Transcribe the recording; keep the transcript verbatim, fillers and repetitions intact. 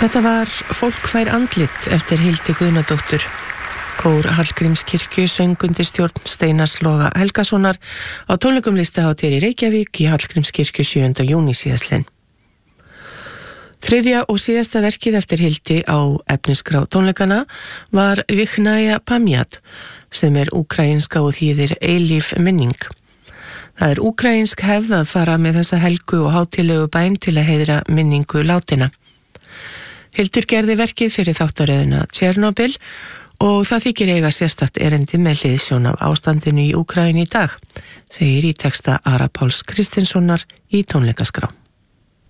Þetta var Fólk fær andlit eftir Hildi Guðnadóttur. Kór Hallgrímskirkju söng undir stjórn Steinars Loga Helgasonar á tónleikum Listahátíðar í Reykjavík í Hallgrímskirkju sjöunda júní síðastliðinn. Þriðja og síðasta verkið eftir Hildi á efnisskrá tónleikana var Vikhnaya Pamjat, sem er úkraínska og þýðir eilíf minning. Það er úkraínsk hefð að fara með þessa helgu og hátíðlegu bæn til að heiðra minningu látinna. Hildur gerði verkið fyrir þáttaröðuna Tjernobyl og það þykir eiga sérstakt erindi með hliðsjón af ástandinu í Úkraínu í dag, segir í texta Ara Páls Kristinssonar í tónleikaskrá.